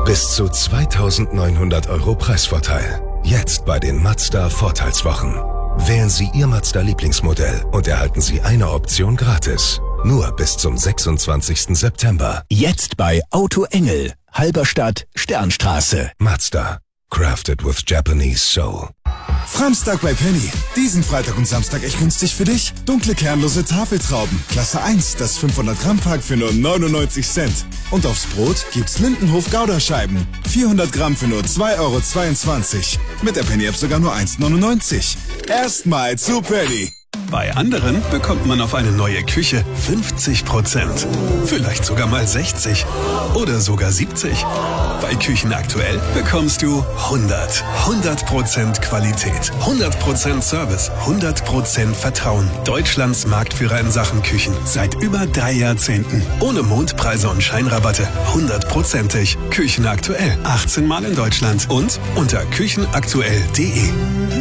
Bis zu 2.900 € Preisvorteil. Jetzt bei den Mazda Vorteilswochen. Wählen Sie Ihr Mazda-Lieblingsmodell und erhalten Sie eine Option gratis. Nur bis zum 26. September. Jetzt bei Auto Engel, Halberstadt, Sternstraße. Mazda. Crafted with Japanese soul. Framstag bei Penny. Diesen Freitag und Samstag echt günstig für dich. Dunkle kernlose Tafeltrauben. Klasse 1, das 500 Gramm Pack für nur 99 Cent. Und aufs Brot gibt's Lindenhof Gouda-Scheiben. 400 Gramm für nur 2,22 €. Mit der Penny-App sogar nur 1,99 €. Erstmal zu Penny. Bei anderen bekommt man auf eine neue Küche 50%. Vielleicht sogar mal 60 oder sogar 70. Bei Küchen aktuell bekommst du 100% Qualität, 100% Service, 100% Vertrauen. Deutschlands Marktführer in Sachen Küchen seit über 3 Jahrzehnten. Ohne Mondpreise und Scheinrabatte. 100%ig. Küchen aktuell. 18 Mal in Deutschland und unter küchenaktuell.de.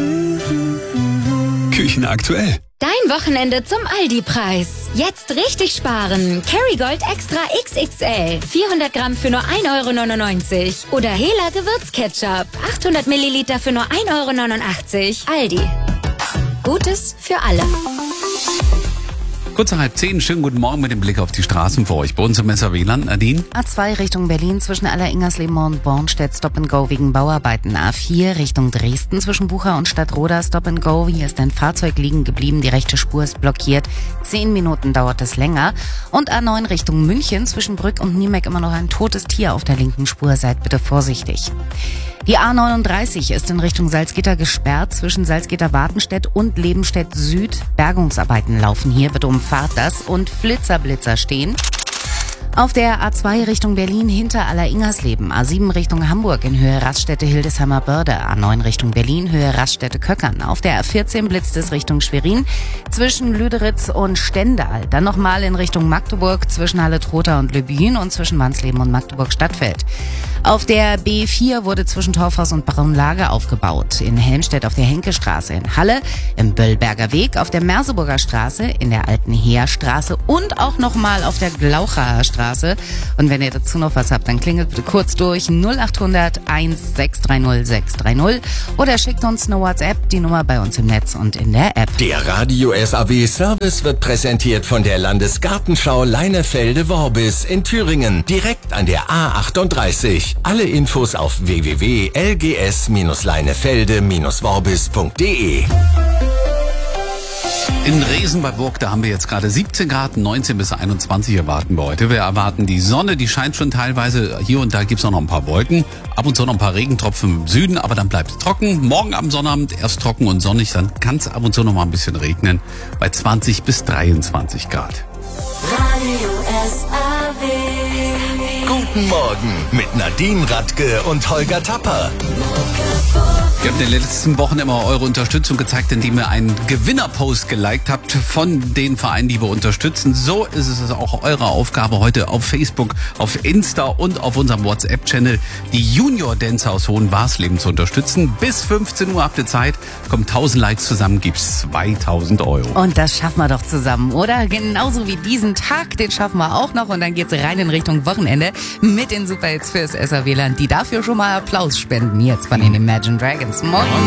Küchen aktuell. Dein Wochenende zum Aldi-Preis. Jetzt richtig sparen. Kerrygold Extra XXL. 400 Gramm für nur 1,99 €. Oder Hela Gewürzketchup. 800 Milliliter für nur 1,89 €. Aldi. Gutes für alle. Kurz nach 9:30, schönen guten Morgen mit dem Blick auf die Straßen für euch. Bei uns im Messer-Wieland, Nadine. A2 Richtung Berlin zwischen Alleringersleben und Bornstedt Stop and Go wegen Bauarbeiten. A4 Richtung Dresden zwischen Bucha und Stadtroda Stop and Go. Hier ist ein Fahrzeug liegen geblieben, die rechte Spur ist blockiert. 10 Minuten dauert es länger. Und A9 Richtung München zwischen Brück und Niemek immer noch ein totes Tier auf der linken Spur. Seid bitte vorsichtig. Die A39 ist in Richtung Salzgitter gesperrt zwischen Salzgitter-Wartenstedt und Lebenstedt Süd. Bergungsarbeiten laufen hier, bitte umfahrt das und Flitzer stehen. Auf der A2 Richtung Berlin hinter Alleringersleben, A7 Richtung Hamburg in Höhe Raststätte-Hildesheimer-Börde, A9 Richtung Berlin, Höhe Raststätte-Köckern. Auf der A14 blitzt es Richtung Schwerin zwischen Lüderitz und Stendal. Dann nochmal in Richtung Magdeburg zwischen Halle-Trotha und Lübben und zwischen Wansleben und Magdeburg-Stadtfeld. Auf der B4 wurde zwischen Torfhaus und Braunlage aufgebaut. In Helmstedt auf der Henkestraße, in Halle, im Böllberger Weg, auf der Merseburger Straße, in der Alten Heerstraße und auch nochmal auf der Glauchaer Straße. Und wenn ihr dazu noch was habt, dann klingelt bitte kurz durch 0800 1630 630 oder schickt uns eine WhatsApp, die Nummer bei uns im Netz und in der App. Der Radio SAW Service wird präsentiert von der Landesgartenschau Leinefelde-Worbis in Thüringen, direkt an der A38. Alle Infos auf www.lgs-leinefelde-worbis.de. In Resen bei Burg, da haben wir jetzt gerade 17 Grad, 19 bis 21 erwarten wir heute. Wir erwarten die Sonne, die scheint schon teilweise. Hier und da gibt's auch noch ein paar Wolken. Ab und zu noch ein paar Regentropfen im Süden, aber dann bleibt es trocken. Morgen am Sonnabend erst trocken und sonnig, dann kann es ab und zu noch mal ein bisschen regnen. Bei 20 bis 23 Grad. Radio SAW. Guten Morgen mit Nadine Radke und Holger Tapper. Wir haben in den letzten Wochen immer eure Unterstützung gezeigt, indem ihr einen Gewinnerpost geliked habt von den Vereinen, die wir unterstützen. So ist es auch eure Aufgabe heute auf Facebook, auf Insta und auf unserem WhatsApp-Channel, die Junior-Dancer aus Hohenwarsleben zu unterstützen. Bis 15 Uhr habt ihr Zeit, kommen 1000 Likes zusammen, gibt's 2000 €. Und das schaffen wir doch zusammen, oder? Genauso wie diesen Tag, den schaffen wir auch noch. Und dann geht's rein in Richtung Wochenende mit den Superhits fürs SAW-Land, die dafür schon mal Applaus spenden. Jetzt von den Imagine Dragons. Morgen.